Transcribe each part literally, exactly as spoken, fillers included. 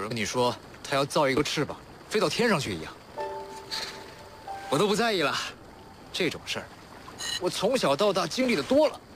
人跟你说他要造一个翅膀，飞到天上去一样，我都不在意了。这种事儿，我从小到大经历的多了。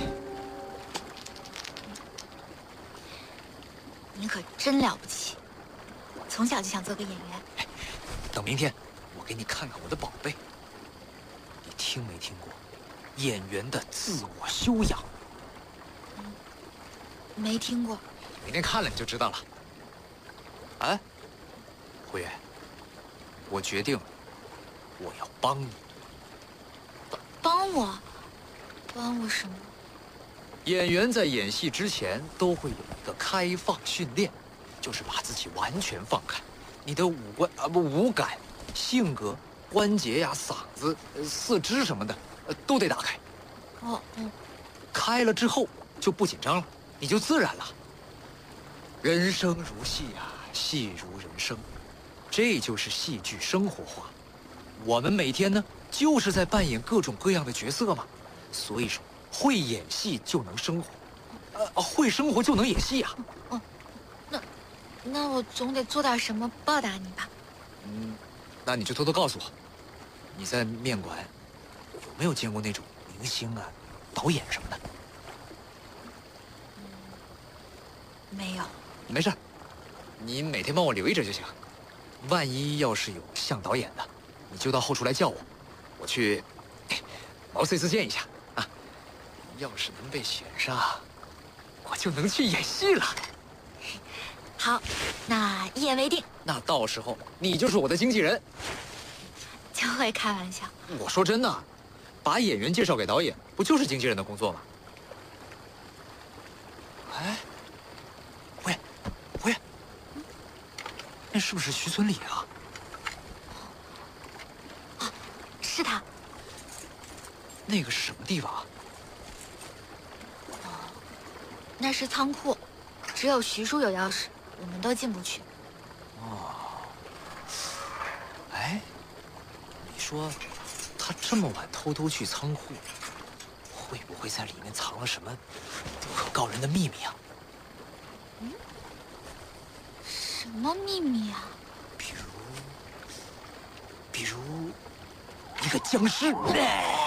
你可真了不起，从小就想做个演员。 等明天，我给你看看我的宝贝。你听没听过演员的自我修养？ 嗯，没听过。 明天看了你就知道了。哎，胡月，我决定了，我要帮你。 帮帮我？帮我什么？ 演员在演戏之前都会有一个开放训练，就是把自己完全放开，你的五官啊不五感、性格、关节呀、嗓子、四肢什么的，呃都得打开。 哦，嗯。 开了之后就不紧张了，你就自然了。人生如戏啊，戏如人生，这就是戏剧生活化。我们每天呢，就是在扮演各种各样的角色嘛。所以说，会演戏就能生活，呃，会生活就能演戏啊。 哦，那那我总得做点什么报答你吧？ 嗯，那你就偷偷告诉我，你在面馆有没有见过那种明星啊、导演什么的？ 嗯，没有。 没事，你每天帮我留意着就行。万一要是有像导演的，你就到后厨来叫我，我去毛遂自荐一下啊。要是能被选上，我就能去演戏了。 好，那一言为定。 那到时候你就是我的经纪人。 就会开玩笑。 我说真的，把演员介绍给导演，不就是经纪人的工作吗？哎，胡月，胡月，那是不是徐村里啊？ 啊，是他。 那个是什么地方啊？ 哦，那是仓库，只有徐叔有钥匙，我们都进不去。 哦，哎，你说他这么晚偷偷去仓库，会不会在里面藏了什么不可告人的秘密啊？ 嗯，什么秘密啊？ 比如，比如一个僵尸。